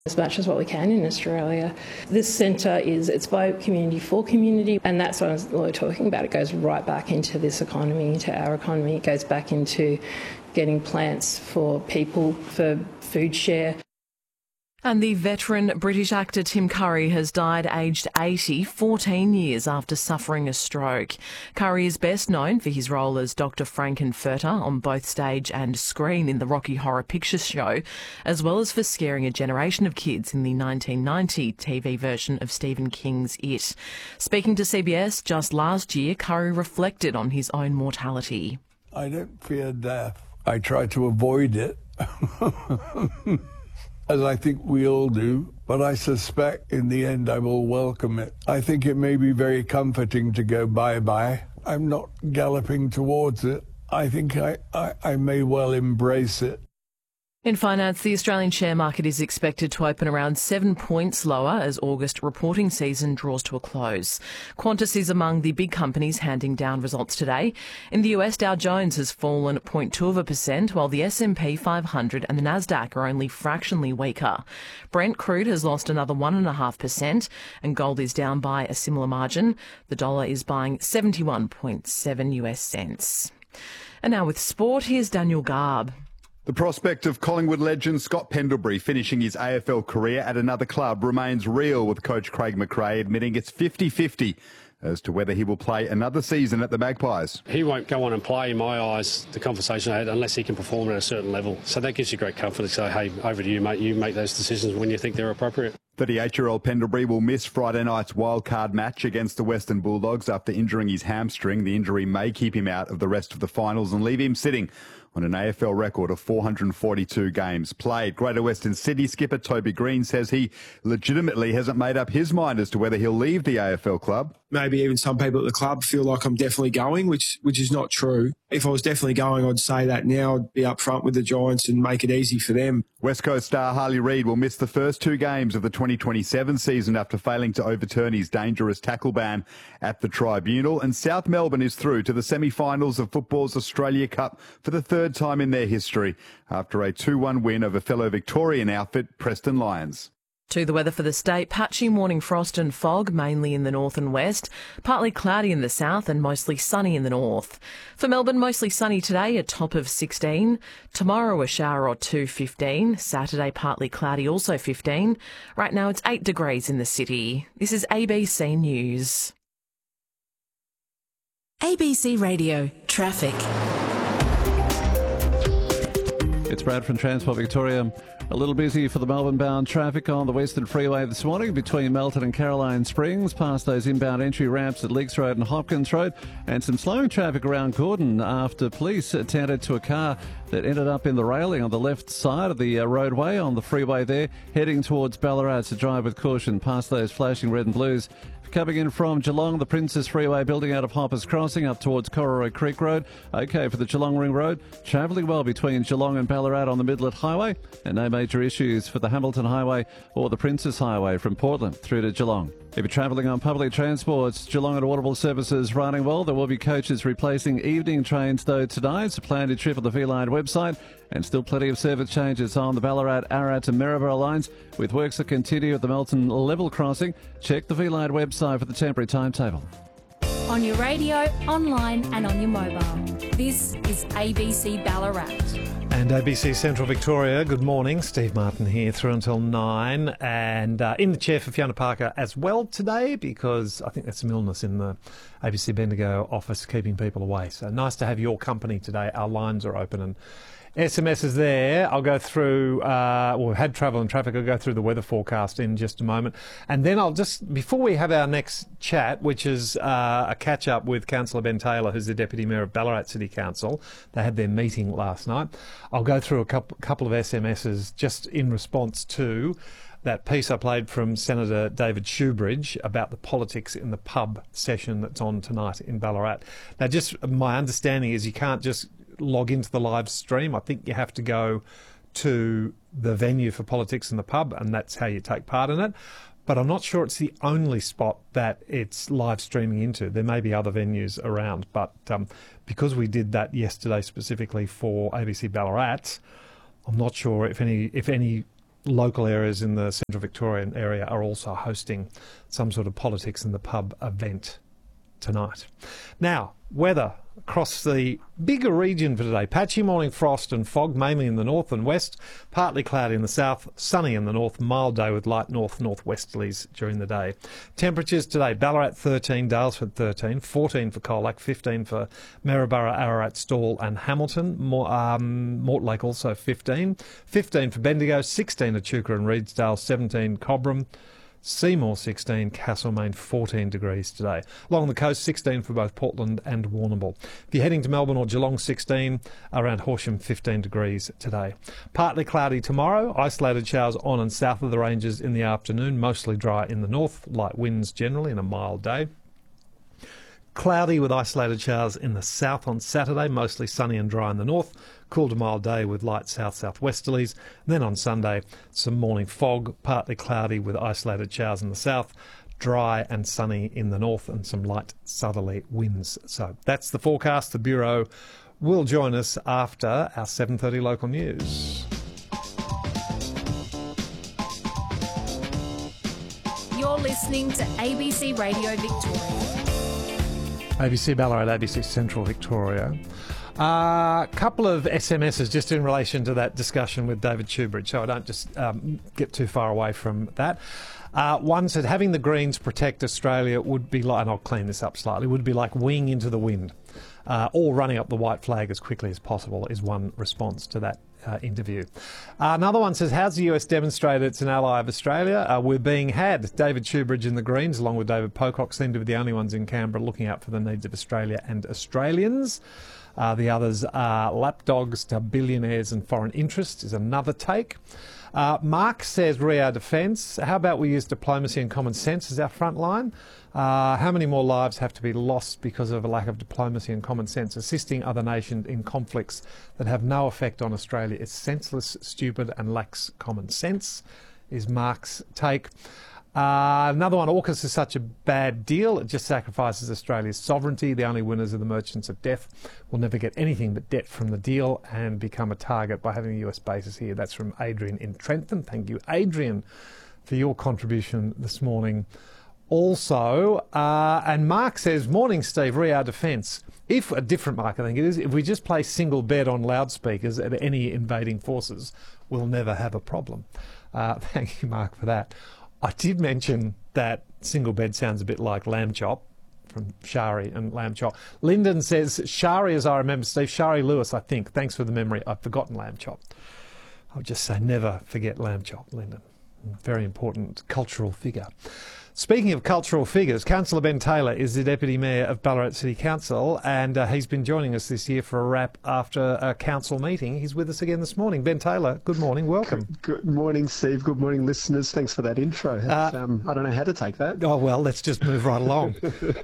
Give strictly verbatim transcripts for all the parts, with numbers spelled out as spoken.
as much as what we can in Australia. This centre is, it's by community for community, and that's what we're talking about. It goes right back into this economy, into our economy. It goes back into getting plants for people, for food share. And the veteran British actor Tim Curry has died aged eighty, fourteen years after suffering a stroke. Curry is best known for his role as Doctor Frankenfurter on both stage and screen in the Rocky Horror Picture Show, as well as for scaring a generation of kids in the nineteen ninety T V version of Stephen King's It. Speaking to C B S just last year, Curry reflected on his own mortality. I don't fear death. I try to avoid it. As I think we all do, but I suspect in the end I will welcome it. I think it may be very comforting to go bye-bye. I'm not galloping towards it. I think I, I, I may well embrace it. In finance, the Australian share market is expected to open around seven points lower as August reporting season draws to a close. Qantas is among the big companies handing down results today. In the U S, Dow Jones has fallen zero point two of a percent, while the S and P five hundred and the Nasdaq are only fractionally weaker. Brent crude has lost another one point five percent, and gold is down by a similar margin. The dollar is buying seventy-one point seven U S cents. And now with sport, here's Daniel Garb. The prospect of Collingwood legend Scott Pendlebury finishing his A F L career at another club remains real, with coach Craig McRae admitting it's fifty-fifty as to whether he will play another season at the Magpies. He won't go on and play, in my eyes, the conversation I had, unless he can perform at a certain level. So that gives you great comfort to say, hey, over to you, mate. You make those decisions when you think they're appropriate. thirty-eight-year-old Pendlebury will miss Friday night's wildcard match against the Western Bulldogs after injuring his hamstring. The injury may keep him out of the rest of the finals and leave him sitting on an A F L record of four hundred forty-two games played. Greater Western City skipper Toby Green says he legitimately hasn't made up his mind as to whether he'll leave the A F L club. Maybe even some people at the club feel like I'm definitely going, which which is not true. If I was definitely going, I'd say that now. I'd be up front with the Giants and make it easy for them. West Coast star Harley Reid will miss the first two games of the twenty twenty-seven season after failing to overturn his dangerous tackle ban at the tribunal. And South Melbourne is through to the semi-finals of football's Australia Cup for the third time in their history after a two one win over fellow Victorian outfit Preston Lions. To the weather for the state, patchy morning frost and fog, mainly in the north and west, partly cloudy in the south and mostly sunny in the north. For Melbourne, mostly sunny today, a top of sixteen. Tomorrow, a shower or two, fifteen. Saturday, partly cloudy, also fifteen. Right now, it's eight degrees in the city. This is A B C News. A B C Radio, traffic. It's Brad from Transport Victoria. A little busy for the Melbourne-bound traffic on the Western Freeway this morning between Melton and Caroline Springs, past those inbound entry ramps at Leaks Road and Hopkins Road, and some slowing traffic around Gordon after police attended to a car that ended up in the railing on the left side of the uh, roadway on the freeway there, heading towards Ballarat. So drive with caution past those flashing red and blues. Coming in from Geelong, the Princess Freeway building out of Hoppers Crossing up towards Cororoy Creek Road. OK for the Geelong Ring Road. Travelling well between Geelong and Ballarat on the Midlet Highway. And no major issues for the Hamilton Highway or the Princess Highway from Portland through to Geelong. If you're travelling on public transport, Geelong and Audible services running well. There will be coaches replacing evening trains though tonight. So plan your trip on the V-Line website. And still plenty of service changes on the Ballarat, Ararat and Maryborough lines with works that continue at the Melton Level Crossing. Check the V-Line website for the temporary timetable. On your radio, online and on your mobile. This is A B C Ballarat. And A B C Central Victoria, good morning. Steve Martin here through until nine. And uh, in the chair for Fiona Parker as well today, because I think there's some illness in the A B C Bendigo office keeping people away. So nice to have your company today. Our lines are open and S M S is there. I'll go through, uh, well, we've had travel and traffic. I'll go through the weather forecast in just a moment. And then I'll just, before we have our next chat, which is uh, a catch-up with Councillor Ben Taylor, who's the Deputy Mayor of Ballarat City Council. They had their meeting last night. I'll go through a couple, couple of S M Ses just in response to that piece I played from Senator David Shoebridge about the politics in the pub session that's on tonight in Ballarat. Now, just my understanding is you can't just log into the live stream. I think you have to go to the venue for politics in the pub, and that's how you take part in it. But I'm not sure it's the only spot that it's live streaming into. There may be other venues around, but um, because we did that yesterday specifically for A B C Ballarat, I'm not sure if any if any local areas in the Central Victorian area are also hosting some sort of politics in the pub event tonight. Now, weather across the bigger region for today. Patchy morning frost and fog, mainly in the north and west. Partly cloudy in the south, sunny in the north. Mild day with light north-northwesterlies during the day. Temperatures today, Ballarat thirteen, Daylesford thirteen, fourteen for Colac, fifteen for Maryborough, Ararat, Stawell and Hamilton. More, um, Mortlake also fifteen. fifteen for Bendigo, sixteen Echuca and Reedsdale, seventeen Cobram. Seymour sixteen, Castlemaine fourteen degrees today. Along the coast, sixteen for both Portland and Warrnambool. If you're heading to Melbourne or Geelong, sixteen. Around Horsham, fifteen degrees today. Partly cloudy tomorrow. Isolated showers on and south of the ranges in the afternoon. Mostly dry in the north. Light winds generally and a mild day. Cloudy with isolated showers in the south on Saturday, mostly sunny and dry in the north. Cool to mild day with light south-southwesterlies. Then on Sunday, some morning fog, partly cloudy with isolated showers in the south, dry and sunny in the north and some light southerly winds. So that's the forecast. The Bureau will join us after our seven thirty local news. You're listening to A B C Radio Victoria. A B C Ballarat, A B C Central Victoria. A uh, couple of S M Ses just in relation to that discussion with David Shoebridge, so I don't just um, get too far away from that. Uh, one said, having the Greens protect Australia would be like, and I'll clean this up slightly, would be like winging into the wind, uh, or running up the white flag as quickly as possible is one response to that Uh, interview. Uh, another one says, how's the U S demonstrated it's an ally of Australia? Uh, we're being had. David Shoebridge and the Greens, along with David Pocock, seem to be the only ones in Canberra looking out for the needs of Australia and Australians. Uh, the others are lapdogs to billionaires and foreign interests is another take. Uh, Mark says, re our defence. How about we use diplomacy and common sense as our front line? Uh, how many more lives have to be lost because of a lack of diplomacy and common sense? Assisting other nations in conflicts that have no effect on Australia is senseless, stupid and lacks common sense, is Mark's take. Uh, another one, AUKUS is such a bad deal. It just sacrifices Australia's sovereignty. The only winners are the merchants of death. Will never get anything but debt from the deal and become a target by having U S bases here. That's from Adrian in Trentham. Thank you, Adrian, for your contribution this morning. Also, uh, and Mark says, morning, Steve, re our defence. If, a different Mark, I think it is, if we just play single bed on loudspeakers at any invading forces, we'll never have a problem. Uh, thank you, Mark, for that. I did mention that single bed sounds a bit like lamb chop from Shari and lamb chop. Lyndon says, Shari, as I remember, Steve, Shari Lewis, I think. Thanks for the memory. I've forgotten lamb chop. I'll just say never forget lamb chop, Lyndon. Very important cultural figure. Speaking of cultural figures, Councillor Ben Taylor is the Deputy Mayor of Ballarat City Council, and uh, he's been joining us this year for a wrap after a council meeting. He's with us again this morning. Ben Taylor, good morning, welcome. Good, good morning, Steve. Good morning, listeners. Thanks for that intro. Uh, um, I don't know how to take that. Oh, well, let's just move right along.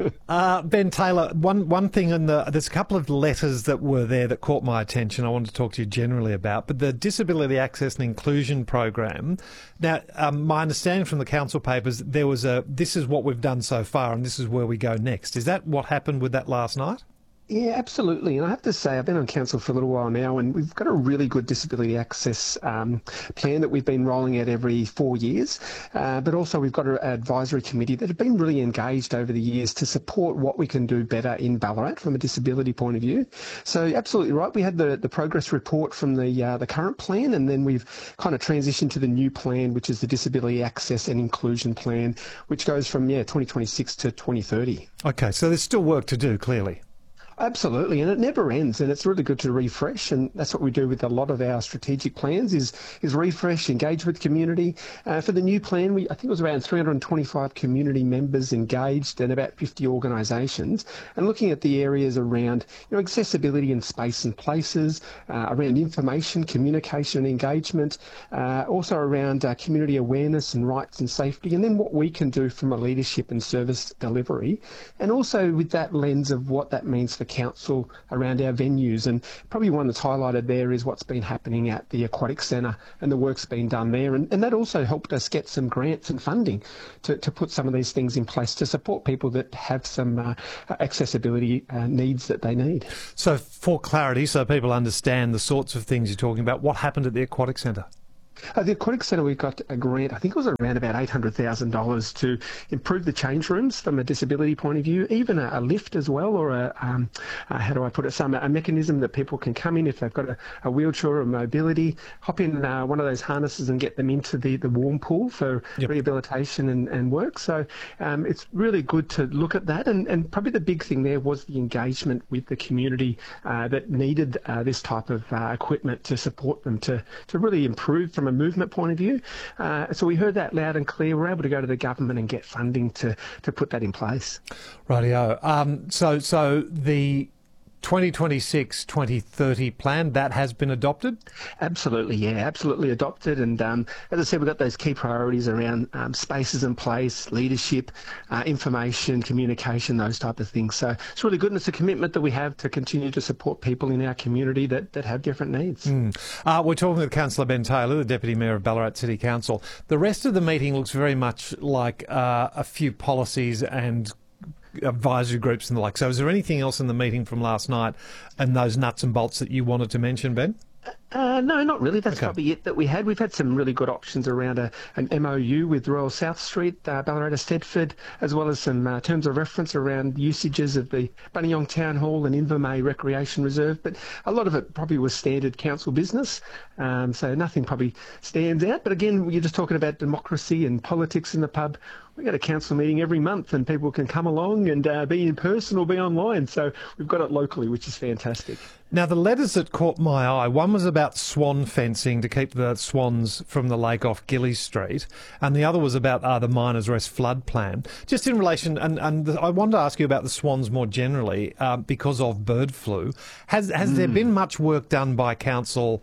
uh, Ben Taylor, one, one thing, in the, there's a couple of letters that were there that caught my attention I wanted to talk to you generally about, but the Disability Access and Inclusion Program. Now, um, my understanding from the council papers, there was a this is what we've done so far and this is where we go next. Is that what happened with that last night? Yeah, absolutely. And I have to say, I've been on council for a little while now, and we've got a really good disability access um, plan that we've been rolling out every four years. Uh, but also we've got an advisory committee that have been really engaged over the years to support what we can do better in Ballarat from a disability point of view. So absolutely right. We had the, the progress report from the uh, the current plan, and then we've kind of transitioned to the new plan, which is the Disability Access and Inclusion Plan, which goes from, yeah, twenty twenty-six to twenty thirty. Okay, so there's still work to do, clearly. Absolutely, and it never ends, and it's really good to refresh, and that's what we do with a lot of our strategic plans is is refresh, engage with community. Uh, for the new plan, we I think it was around three hundred twenty-five community members engaged and about fifty organisations, and looking at the areas around you know accessibility in space and places, uh, around information, communication and engagement, uh, also around uh, community awareness and rights and safety, and then what we can do from a leadership and service delivery, and also with that lens of what that means for council around our venues. And probably one that's highlighted there is what's been happening at the Aquatic Centre and the work's been done there, and, and that also helped us get some grants and funding to, to put some of these things in place to support people that have some uh, accessibility uh, needs that they need. So for clarity, so people understand the sorts of things you're talking about, what happened at the Aquatic Centre? Uh, the Aquatic Centre, we got a grant, I think it was around about eight hundred thousand dollars to improve the change rooms from a disability point of view, even a, a lift as well, or a, um, uh, how do I put it, some a mechanism that people can come in if they've got a, a wheelchair or mobility, hop in uh, one of those harnesses and get them into the, the warm pool for yep. rehabilitation and, and work. So um, it's really good to look at that. And, and probably the big thing there was the engagement with the community uh, that needed uh, this type of uh, equipment to support them to, to really improve from a movement point of view. Uh, so we heard that loud and clear. We're able to go to the government and get funding to, to put that in place. Rightio. Um, so, so the twenty twenty-six twenty thirty plan, that has been adopted? Absolutely, yeah, absolutely adopted. And um, as I said, we've got those key priorities around um, spaces in place, leadership, uh, information, communication, those type of things. So it's really good, and it's a commitment that we have to continue to support people in our community that, that have different needs. Mm. Uh, we're talking with Councillor Ben Taylor, the Deputy Mayor of Ballarat City Council. The rest of the meeting looks very much like uh, a few policies and advisory groups and the like. So is there anything else in the meeting from last night and those nuts and bolts that you wanted to mention, Ben? Uh, no, not really. That's okay. probably it that we had. We've had some really good options around a, an M O U with Royal South Street, uh, Ballarat Stedford, as well as some uh, terms of reference around usages of the Buninyong Town Hall and Invermay Recreation Reserve. But a lot of it probably was standard council business, um, so nothing probably stands out. But again, you're just talking about democracy and politics in the pub. We got a council meeting every month and people can come along and uh, be in person or be online. So we've got it locally, which is fantastic. Now, the letters that caught my eye, one was about swan fencing to keep the swans from the lake off Gillies Street, and the other was about uh, the Miners Rest flood plan. Just in relation, and, and the, I wanted to ask you about the swans more generally uh, because of bird flu. Has, has mm. there been much work done by council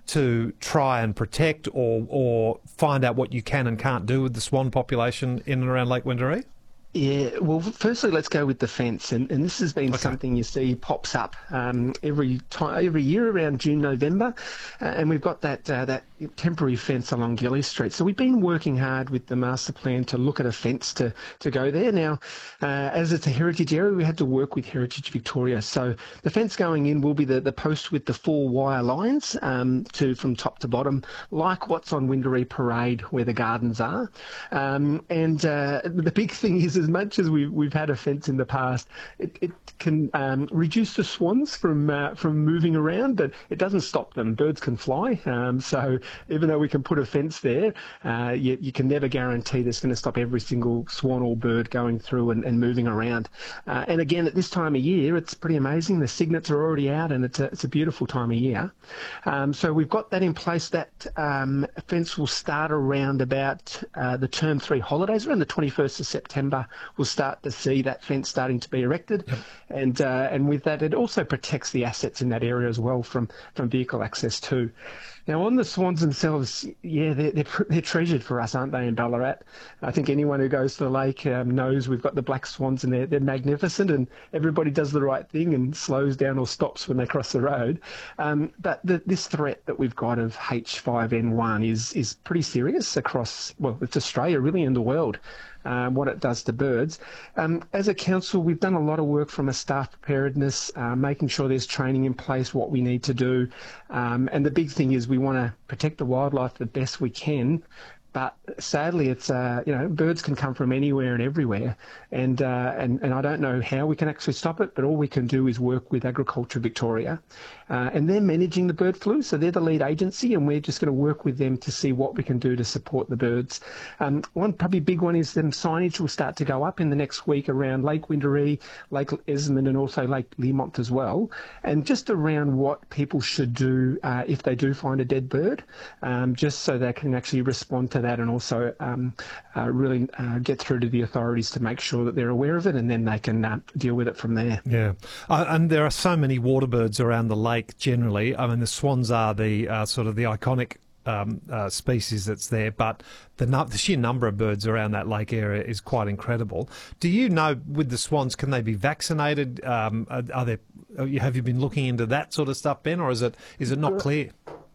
to try and protect or or find out what you can and can't do with the swan population in and around Lake Wendouree? Yeah, well, firstly, let's go with the fence, and, and this has been okay. something you see pops up um, every time, every year around June, November, uh, and we've got that uh, that temporary fence along Gillies Street. So we've been working hard with the master plan to look at a fence to to go there. Now, uh, as it's a heritage area, we had to work with Heritage Victoria. So the fence going in will be the, the post with the four wire lines um, to from top to bottom, like what's on Wendouree Parade where the gardens are. Um, and uh, the big thing is, as much as we've, we've had a fence in the past, it, it can um, reduce the swans from uh, from moving around, but it doesn't stop them. Birds can fly, um, so even though we can put a fence there, uh, you, you can never guarantee that's going to stop every single swan or bird going through and, and moving around. Uh, and again, at this time of year, it's pretty amazing. The cygnets are already out, and it's a, it's a beautiful time of year. Um, so we've got that in place. That um, fence will start around about uh, the term three holidays, around the twenty-first of September. We'll start to see that fence starting to be erected, yep. and uh, and with that, it also protects the assets in that area as well from, from vehicle access too. Now, on the swans themselves, yeah, they're, they're, they're treasured for us, aren't they, in Ballarat? I think anyone who goes to the lake um, knows we've got the black swans, and they're, they're magnificent, and everybody does the right thing and slows down or stops when they cross the road. Um, but the, this threat that we've got of H five N one is, is pretty serious across, well, it's Australia, really, and the world. Um, what it does to birds. Um, as a council, we've done a lot of work from a staff preparedness, uh, making sure there's training in place, what we need to do. Um, and the big thing is we want to protect the wildlife the best we can. But sadly, it's uh, you know, birds can come from anywhere and everywhere, and uh, and and I don't know how we can actually stop it. But all we can do is work with Agriculture Victoria, uh, and they're managing the bird flu, so they're the lead agency, and we're just going to work with them to see what we can do to support the birds. Um, one probably big one is them signage will start to go up in the next week around Lake Wendouree, Lake Esmond, and also Lake Learmonth as well, and just around what people should do uh, if they do find a dead bird, um, just so they can actually respond to that, and also um, uh, really uh, get through to the authorities to make sure that they're aware of it, and then they can uh, deal with it from there. Yeah, uh, and there are so many water birds around the lake generally. I mean, the swans are the uh, sort of the iconic um, uh, species that's there, but the, nu- the sheer number of birds around that lake area is quite incredible. Do you know, with the swans, can they be vaccinated? Um, are, are there? Have you been looking into that sort of stuff, Ben, or is it is it not clear?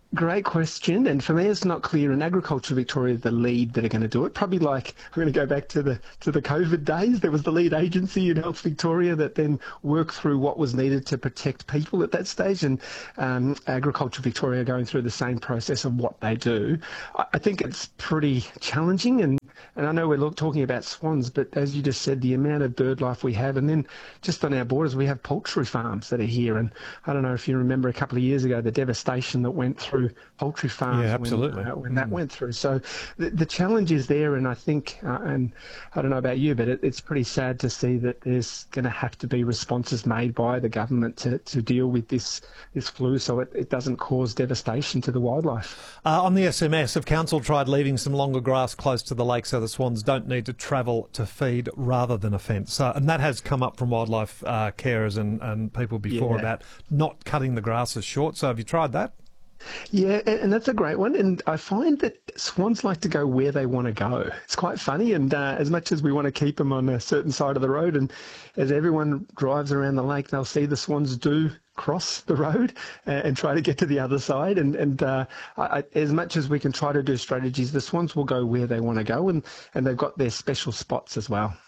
Great question, and for me it's not clear. In Agriculture Victoria, the lead that are going to do it, probably like we're going to go back to the to the COVID days. There was the lead agency in Health Victoria that then worked through what was needed to protect people at that stage, and um, Agriculture Victoria are going through the same process of what they do. I, I think it's pretty challenging, and and I know we're look, talking about swans, but as you just said, the amount of bird life we have, and then just on our borders we have poultry farms that are here, and I don't know if you remember a couple of years ago the devastation that went through poultry farms yeah, absolutely. when, uh, when that went through. So the, the challenge is there, and I think, uh, and I don't know about you, but it, it's pretty sad to see that there's going to have to be responses made by the government to, to deal with this this flu so it, it doesn't cause devastation to the wildlife. Uh, on the S M S, have council tried leaving some longer grass close to the lake so the swans don't need to travel to feed rather than a fence? Uh, and that has come up from wildlife uh, carers and, and people before Yeah. about not cutting the grasses short. So have you tried that? Yeah, and and that's a great one. And I find that swans like to go where they want to go. It's quite funny. And uh, as much as we want to keep them on a certain side of the road, and as everyone drives around the lake, they'll see the swans do cross the road and, and try to get to the other side. And, and uh, I, as much as we can try to do strategies, the swans will go where they want to go. And, and they've got their special spots as well.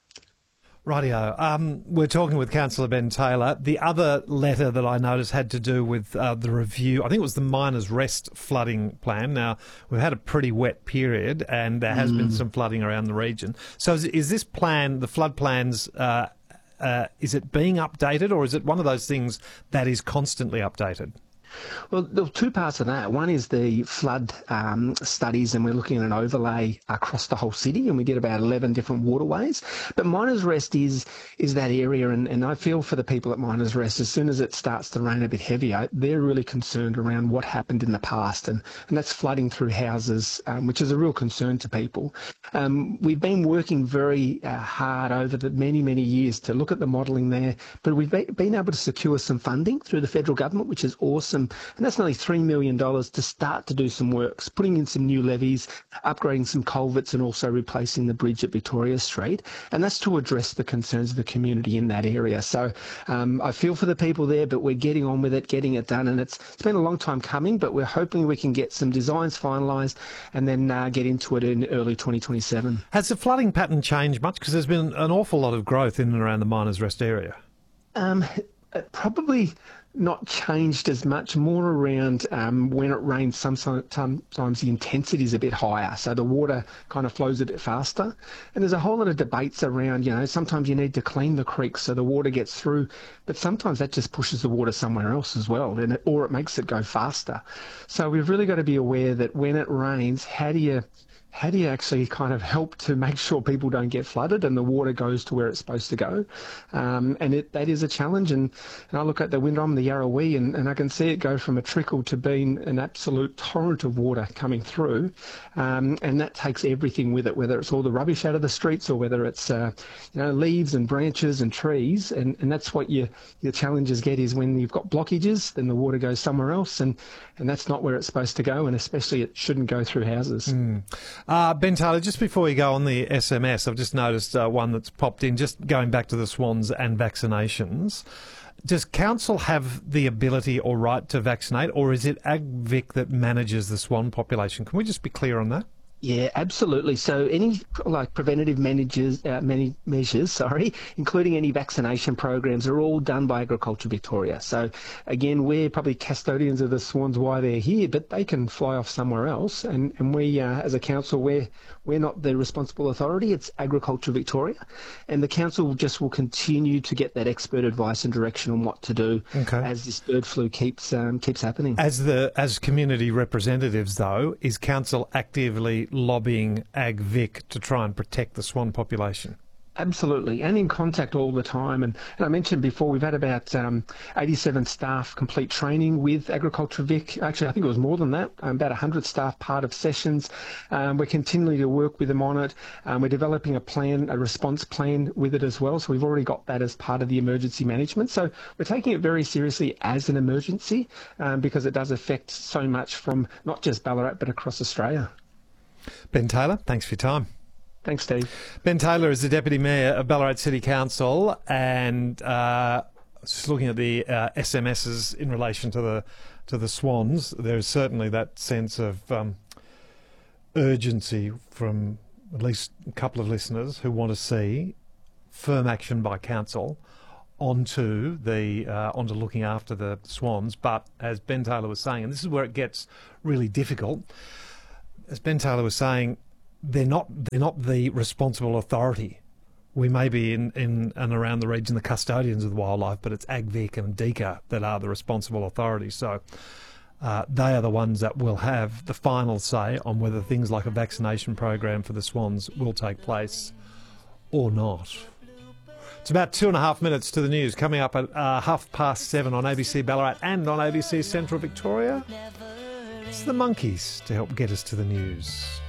Rightio. Um, we're talking with Councillor Ben Taylor. The other letter that I noticed had to do with uh, the review. I think it was the Miners Rest flooding plan. Now, we've had a pretty wet period and there has mm. been some flooding around the region. So is, is this plan, the flood plans, uh, uh, is it being updated, or is it one of those things that is constantly updated? Well, there are two parts of that. One is the flood um, studies, and we're looking at an overlay across the whole city, and we did about eleven different waterways. But Miners Rest is is that area, and, and I feel for the people at Miners Rest, as soon as it starts to rain a bit heavier, they're really concerned around what happened in the past, and, and that's flooding through houses, um, which is a real concern to people. Um, we've been working very uh, hard over the many, many years to look at the modelling there, but we've be, been able to secure some funding through the federal government, which is awesome. And that's nearly three million dollars to start to do some works, putting in some new levees, upgrading some culverts, and also replacing the bridge at Victoria Street. And that's to address the concerns of the community in that area. So um, I feel for the people there, but we're getting on with it, getting it done. And it's, it's been a long time coming, but we're hoping we can get some designs finalised and then uh, get into it in early twenty twenty-seven. Has the flooding pattern changed much? Because there's been an awful lot of growth in and around the Miners Rest area. Um, probably not changed as much, more around um, when it rains, some, sometimes the intensity is a bit higher, so the water kind of flows a bit faster. And there's a whole lot of debates around, you know, sometimes you need to clean the creeks so the water gets through, but sometimes that just pushes the water somewhere else as well, and it, or it makes it go faster. So we've really got to be aware that when it rains, how do you how do you actually kind of help to make sure people don't get flooded and the water goes to where it's supposed to go? Um, and it, that is a challenge. And, and I look at the Windrum and the Yarrawee, and, and I can see it go from a trickle to being an absolute torrent of water coming through. Um, and that takes everything with it, whether it's all the rubbish out of the streets or whether it's uh, you know, leaves and branches and trees. And, and that's what your, your challenges get, is when you've got blockages, then the water goes somewhere else. And, and that's not where it's supposed to go. And especially it shouldn't go through houses. Mm. Uh, Ben Taylor, just before we go on the S M S, I've just noticed uh, one that's popped in, just going back to the swans and vaccinations. Does council have the ability or right to vaccinate, or is it AgVic that manages the swan population? Can we just be clear on that? Yeah, absolutely. So any like preventative managers, uh, many measures, sorry, including any vaccination programs, are all done by Agriculture Victoria. So again, we're probably custodians of the swans while they're here, but they can fly off somewhere else. And and we, uh, as a council, we're we're not the responsible authority. It's Agriculture Victoria, and the council just will continue to get that expert advice and direction on what to do okay. as this bird flu keeps um, keeps happening. As the as community representatives, though, is council actively lobbying AgVic to try and protect the swan population? Absolutely, and in contact all the time. And, and I mentioned before, we've had about um, eighty-seven staff complete training with Agriculture Vic. Actually, I think it was more than that, um, about one hundred staff part of sessions. Um, we're continuing to work with them on it. Um, we're developing a plan, a response plan with it as well. So we've already got that as part of the emergency management. So we're taking it very seriously as an emergency um, because it does affect so much from not just Ballarat, but across Australia. Ben Taylor, thanks for your time. Thanks, Steve. Ben Taylor is the Deputy Mayor of Ballarat City Council, and uh, just looking at the uh, S M Ss in relation to the to the Swans. There is certainly that sense of um, urgency from at least a couple of listeners who want to see firm action by council onto the uh, onto looking after the Swans. But as Ben Taylor was saying, and this is where it gets really difficult, as Ben Taylor was saying, they're not they're not the responsible authority. We may be in, in and around the region the custodians of the wildlife, but it's AgVic and DECA that are the responsible authorities. So uh, they are the ones that will have the final say on whether things like a vaccination program for the swans will take place or not. It's about two and a half minutes to the news, coming up at uh, half past seven on A B C Ballarat and on A B C Central Victoria. It's the Monkeys to help get us to the news.